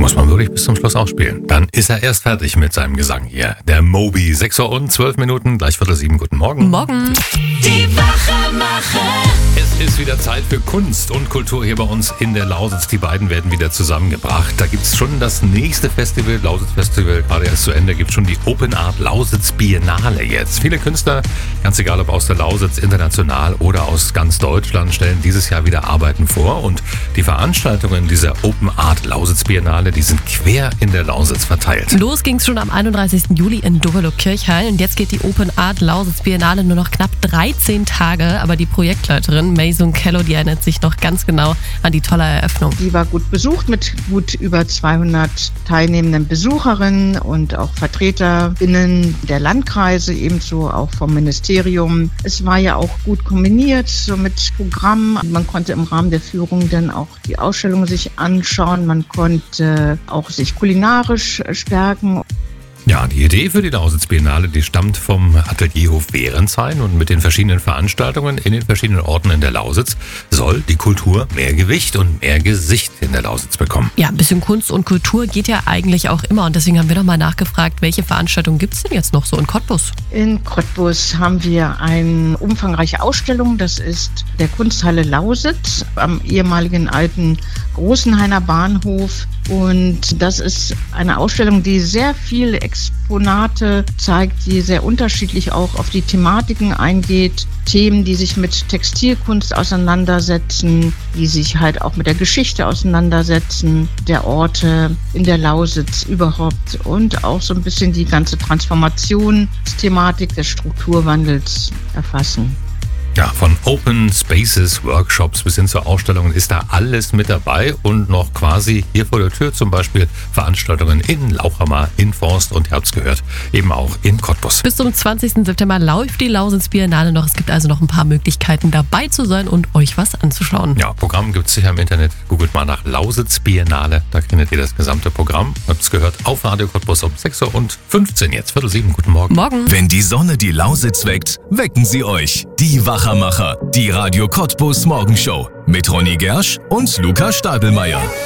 Muss man wirklich bis zum Schluss ausspielen. Dann ist er erst fertig mit seinem Gesang hier. Der Moby, 6:12, gleich 6:45. Guten Morgen. Morgen. Die Wachemacher. Es ist wieder Zeit für Kunst und Kultur hier bei uns in der Lausitz. Die beiden werden wieder zusammengebracht. Da gibt es schon das nächste Festival, Lausitz Festival, gerade erst zu Ende, gibt es schon die Open Art Lausitz Biennale jetzt. Viele Künstler, ganz egal ob aus der Lausitz, international oder aus ganz Deutschland, stellen dieses Jahr wieder Arbeiten vor. Und die Veranstaltungen dieser Open Art Lausitz Biennale, die sind quer in der Lausitz verteilt. Los ging's schon am 31. Juli in Dovelow-Kirchhain und jetzt geht die Open Art Lausitz Biennale nur noch knapp 13 Tage, aber die Projektleiterin Mason Kello, die erinnert sich noch ganz genau an die tolle Eröffnung. Die war gut besucht mit gut über 200 teilnehmenden Besucherinnen und auch VertreterInnen der Landkreise, ebenso auch vom Ministerium. Es war ja auch gut kombiniert, so mit Programm. Man konnte im Rahmen der Führung dann auch die Ausstellung sich anschauen. Man konnte auch sich kulinarisch stärken. Ja, die Idee für die Lausitz Biennale, die stammt vom Atelierhof Währenshain und mit den verschiedenen Veranstaltungen in den verschiedenen Orten in der Lausitz soll die Kultur mehr Gewicht und mehr Gesicht in der Lausitz bekommen. Ja, ein bisschen Kunst und Kultur geht ja eigentlich auch immer und deswegen haben wir noch mal nachgefragt, welche Veranstaltungen gibt es denn jetzt noch so in Cottbus? In Cottbus haben wir eine umfangreiche Ausstellung. Das ist der Kunsthalle Lausitz am ehemaligen alten Großenhainer Bahnhof. Und das ist eine Ausstellung, die sehr viele Exponate zeigt, die sehr unterschiedlich auch auf die Thematiken eingeht. Themen, die sich mit Textilkunst auseinandersetzen, die sich halt auch mit der Geschichte auseinandersetzen, der Orte in der Lausitz überhaupt und auch so ein bisschen die ganze Transformationsthematik des Strukturwandels erfassen. Ja, von Open Spaces, Workshops bis hin zur Ausstellung ist da alles mit dabei und noch quasi hier vor der Tür zum Beispiel Veranstaltungen in Lauchhammer, in Forst und ihr habt's gehört, eben auch in Cottbus. Bis zum 20. September läuft die Lausitz Biennale noch. Es gibt also noch ein paar Möglichkeiten dabei zu sein und euch was anzuschauen. Ja, Programm gibt's sicher im Internet. Googelt mal nach Lausitz Biennale, da findet ihr das gesamte Programm. Habt's gehört auf Radio Cottbus um 6:15 jetzt, 6:45. Guten Morgen. Morgen. Wenn die Sonne die Lausitz weckt, wecken sie euch. Die Wachemacher, die Radio Cottbus Morgenshow mit Ronny Gersch und Luca Stadelmeier.